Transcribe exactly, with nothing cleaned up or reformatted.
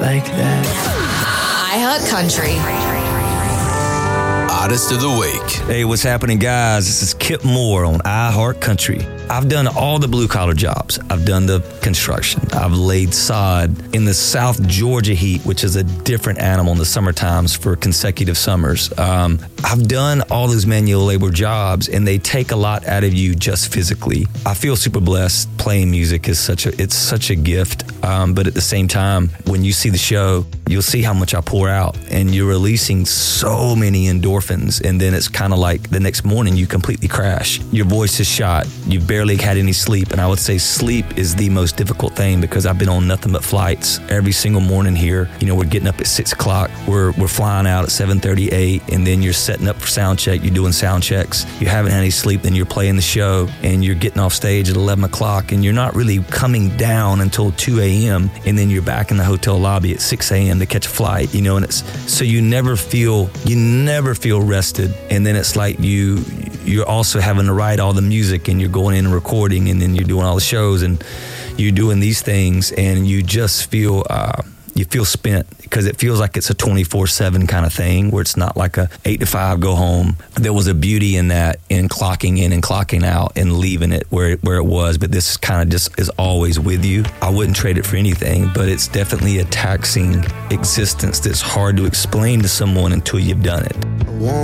like that. iHeartCountry. Artist of the Week. Hey, what's happening, guys? This is Kip Moore on iHeartCountry. I've done all the blue-collar jobs. I've done the construction. I've laid sod in the South Georgia heat, which is a different animal in the summer times for consecutive summers. Um, I've done all those manual labor jobs, and they take a lot out of you just physically. I feel super blessed. Playing music is such a it's such a gift. Um, but at the same time, when you see the show, you'll see how much I pour out, and you're releasing so many endorphins, and then it's kind of like the next morning you completely crash. Your voice is shot. You've barely had any sleep, and I would say sleep is the most difficult thing because I've been on nothing but flights every single morning here. You know, we're getting up at six o'clock. We're we're flying out at seven thirty-eight, and then you're setting up for sound check. You're doing sound checks. You haven't had any sleep. Then you're playing the show, and you're getting off stage at eleven o'clock, and you're not really coming down until two a.m., and then you're back in the hotel lobby at six a.m. to catch a flight. You know, and it's so you never feel you never feel rested, and then it's like you you're also having to write all the music, and you're going in and recording, and then you're doing all the shows, and you're doing these things, and you just feel uh, you feel spent because it feels like it's a twenty-four seven kind of thing where it's not like a eight to five go home. There was a beauty in that, in clocking in and clocking out and leaving it where it, where it was, but this kind of just is always with you. I wouldn't trade it for anything, but it's definitely a taxing existence that's hard to explain to someone until you've done it.